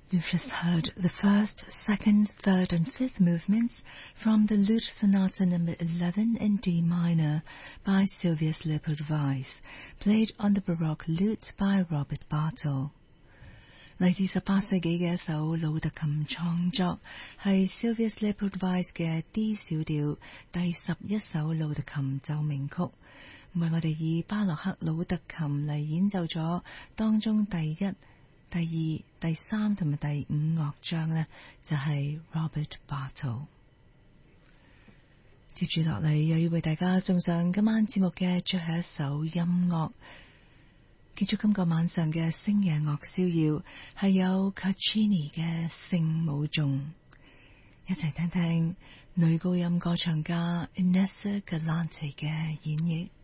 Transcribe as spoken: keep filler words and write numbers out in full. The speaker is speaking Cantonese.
You've just heard the first, second, third and fifth movements from the Lute Sonata number eleven in D minor by Sylvius Leopold Weiss, played on the Baroque lute by Robert Bartel. 嚟自十八世紀嘅一首魯特琴創作，係 Sylvius Leopold Weiss 嘅 D 小調第十一首魯特琴奏鳴曲，為我哋以巴洛克魯特琴嚟演奏咗當中第一、第二、第三同埋第五樂章呢，就係 Robert Bartel。接住落嚟又要為大家送上今晚節目嘅最後一首音樂。結束今個晚上嘅星夜樂逍遙，係有 Caccini 嘅聖母頌，一齊聽聽女高音歌唱家 Inessa Galante 嘅演繹。